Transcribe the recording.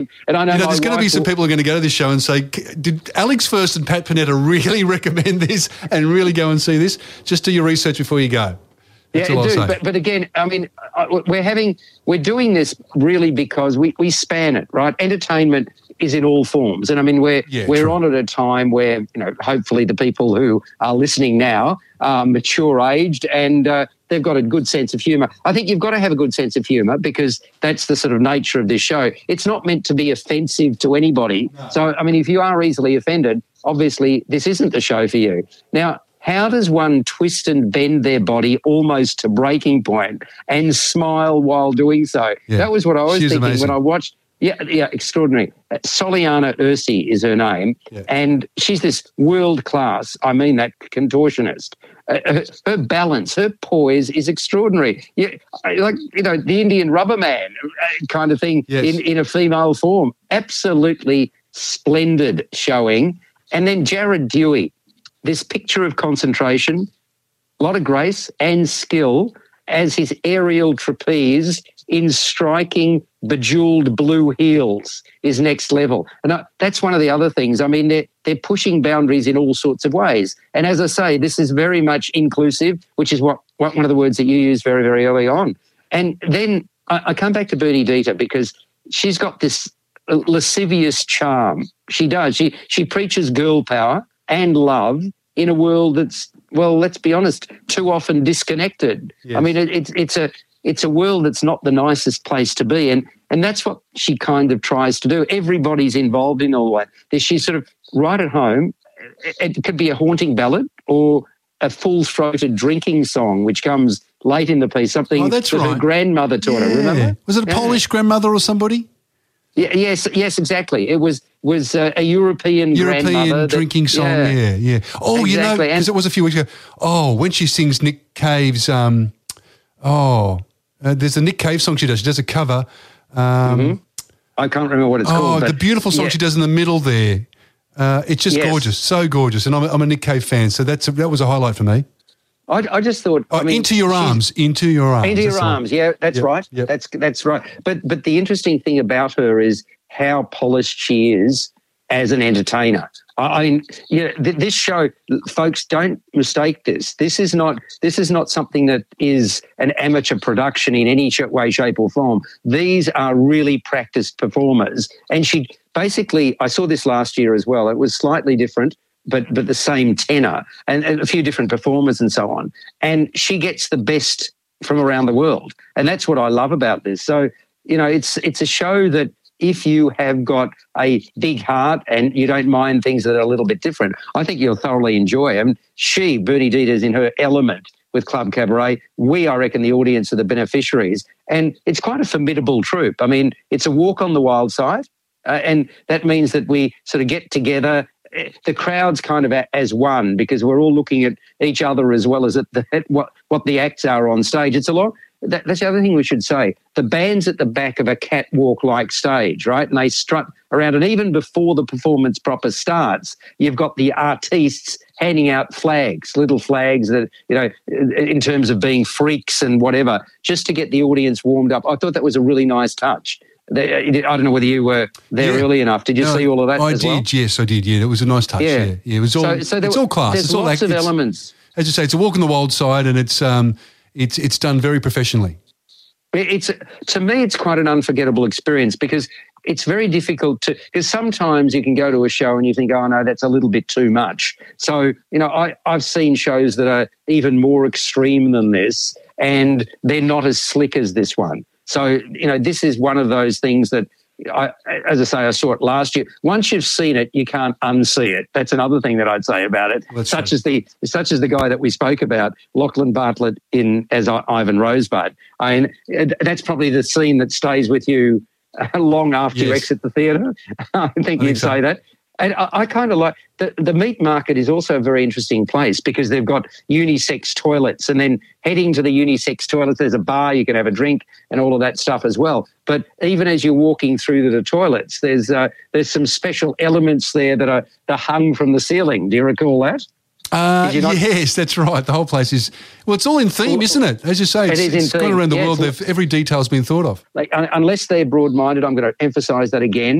And I know there's going to be some people who are going to go to this show and say, did Alex First and Pat Panetta really recommend this and really go and see this? Just do your research before you go. That's all I'll say. But again, I mean, we're doing this really because we span it, right? Entertainment is in all forms. And I mean, we're on at a time where, hopefully the people who are listening now are mature-aged and they've got a good sense of humour. I think you've got to have a good sense of humour because that's the sort of nature of this show. It's not meant to be offensive to anybody. No. So, I mean, if you are easily offended, obviously this isn't the show for you. Now, how does one twist and bend their body almost to breaking point and smile while doing so? Yeah. That was what I was thinking amazing. When I watched. Yeah, extraordinary. Soliana Ursi is her name, and she's this world-class, I mean that, contortionist. Her balance, her poise is extraordinary. Yeah, like, the Indian Rubber Man kind of thing in a female form. Absolutely splendid showing. And then Jared Dewey, this picture of concentration, a lot of grace and skill as his aerial trapeze in striking bejeweled blue heels is next level. And that's one of the other things. I mean, they're pushing boundaries in all sorts of ways. And as I say, this is very much inclusive, which is what one of the words that you used very, very early on. And then I come back to Bernie Dieter because she's got this lascivious charm. She does. She preaches girl power and love in a world that's, well, let's be honest, too often disconnected. Yes. I mean, it's a world that's not the nicest place to be, and that's what she kind of tries to do. Everybody's involved in all that. She's sort of right at home. It could be a haunting ballad or a full-throated drinking song, which comes late in the piece, something that her grandmother taught her, remember? Was it a Polish grandmother or somebody? Yeah, yes, exactly. It was a European grandmother drinking song. Yeah. Oh, exactly. Because it was a few weeks ago. Oh, when she sings Nick Cave's, there's a Nick Cave song she does. She does a cover. I can't remember what it's called. Oh, the beautiful song she does in the middle there. It's just gorgeous, so gorgeous. And I'm a Nick Cave fan, so that was a highlight for me. I just thought... Into Your Arms. Into Your Arms, yeah, that's right. Yep. That's right. But the interesting thing about her is how polished she is as an entertainer. I mean, this show, folks, don't mistake this. This is not something that is an amateur production in any way, shape or form. These are really practiced performers. And she basically, I saw this last year as well. It was slightly different, but the same tenor and a few different performers and so on. And she gets the best from around the world. And that's what I love about this. So, it's a show that if you have got a big heart and you don't mind things that are a little bit different, I think you'll thoroughly enjoy them. Bernie Dieter, is in her element with Club Cabaret. We, I reckon, the audience are the beneficiaries. And it's quite a formidable troupe. I mean, it's a walk on the wild side. And that means that we sort of get together. The crowd's kind of as one because we're all looking at each other as well as at what the acts are on stage. It's a lot. That's the other thing we should say. The band's at the back of a catwalk-like stage, right? And they strut around. And even before the performance proper starts, you've got the artistes handing out flags, little flags that, in terms of being freaks and whatever, just to get the audience warmed up. I thought that was a really nice touch. I don't know whether you were there early enough. Did you see all of that as well? Yes, I did. Yeah, it was a nice touch. Yeah, it was all. It's all class. There's lots of elements. As you say, it's a walk on the wild side, and it's done very professionally. To me, it's quite an unforgettable experience because it's very difficult because sometimes you can go to a show and you think, oh no, that's a little bit too much. So I've seen shows that are even more extreme than this, and they're not as slick as this one. So, this is one of those things that, as I say, I saw it last year. Once you've seen it, you can't unsee it. That's another thing that I'd say about it. Such as the guy that we spoke about, Lachlan Bartlett as Ivan Rosebud. I mean, that's probably the scene that stays with you long after you exit the theatre. I think you'd say that. And I kind of like the meat market is also a very interesting place because they've got unisex toilets, and then heading to the unisex toilets, there's a bar, you can have a drink and all of that stuff as well. But even as you're walking through the toilets, there's some special elements there that are hung from the ceiling. Do you recall that? Yes, that's right. The whole place is, well, it's all in theme, isn't it? As you say, it's gone around the world. Every detail's been thought of. Like, unless they're broad-minded, I'm going to emphasise that again.